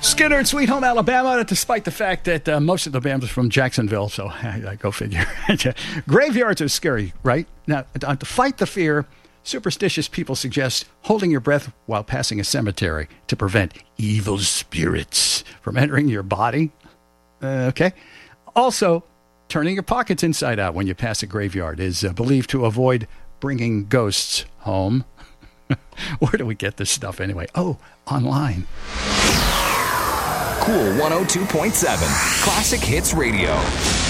Skinner and Sweet Home Alabama, despite the fact that most of the band was from Jacksonville, so go figure. Graveyards are scary, right? Now, to fight the fear, superstitious people suggest holding your breath while passing a cemetery to prevent evil spirits from entering your body. Okay. Also, turning your pockets inside out when you pass a graveyard is believed to avoid bringing ghosts home. Where do we get this stuff anyway? Oh, online. Cool 102.7 Classic Hits Radio.